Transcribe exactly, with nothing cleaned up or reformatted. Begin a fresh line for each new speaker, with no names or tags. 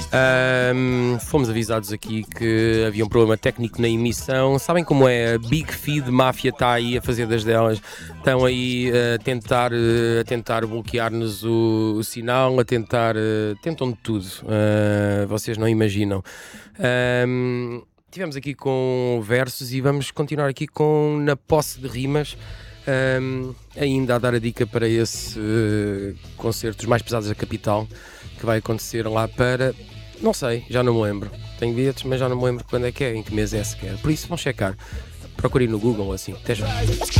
Ahm, fomos avisados aqui que havia um problema técnico na emissão. Sabem como é? A Big Feed Máfia está aí a fazer das delas. Estão aí a tentar, a tentar bloquear-nos o, o sinal, a tentar. Tentam de tudo. Uh, vocês não imaginam. Um, tivemos aqui com versos e vamos continuar aqui com Na Posse de Rimas. Um, ainda a dar a dica para esse uh, concerto dos mais pesados da capital, que vai acontecer lá para, não sei, já não me lembro, tenho bilhetes mas já não me lembro quando é que é, em que mês é sequer, por isso vão checar, procurem no Google assim. Até já.